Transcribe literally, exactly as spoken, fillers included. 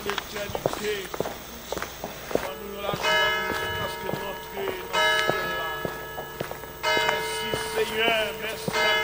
l'éternité. Donne-nous la joie jusqu'à ce que nous entrions dans ce ciel-là. Merci Seigneur, merci.